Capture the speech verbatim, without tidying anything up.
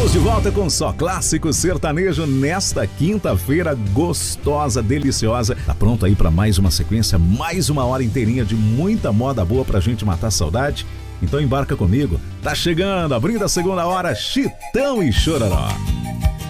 Estamos de volta com Só Clássico Sertanejo nesta quinta-feira gostosa, deliciosa. Tá pronto aí para mais uma sequência, mais uma hora inteirinha de muita moda boa pra gente matar a saudade? Então embarca comigo. Tá chegando, abrindo a segunda hora, Chitão e Chororó.